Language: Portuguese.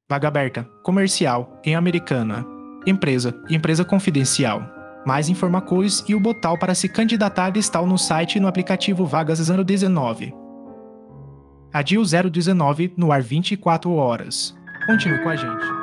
Vaga aberta. Comercial. Em Americana. Empresa. Empresa confidencial. Mais informações e o botão para se candidatar está no site e no aplicativo Vagas 019. Adio 019 no ar 24 horas. Continue com a gente.